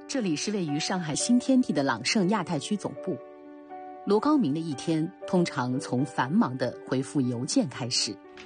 这里是位于上海新天地的朗盛亚太区总部。罗高明的一天通常从繁忙的回复邮件开始。